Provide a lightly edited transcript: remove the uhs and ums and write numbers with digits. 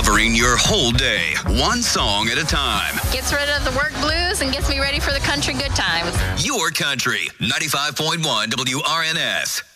Covering your whole day, one song at a time. Gets rid of the work blues and gets me ready for the country good times. Your country, 95.1 WRNS.